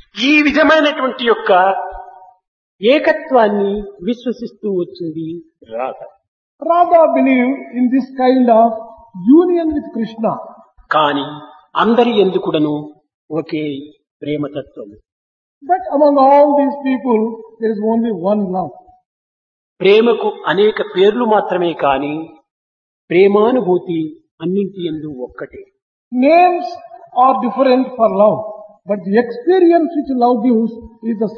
ఈ విధమైనటువంటి యొక్క ఏకత్వాన్ని విశ్వసిస్తూ వచ్చింది Radha. Radha believed in this kind of union with Krishna. కాని అందరి ఎందుకుడను ఒకే ప్రేమతత్వం. But among all these people, there is only one love. ప్రేమకు అనేక పేర్లు మాత్రమే కాని ప్రేమానుభూతి అన్నింటి యందు ఒక్కటే. Names are different for love, but the experience which love gives is the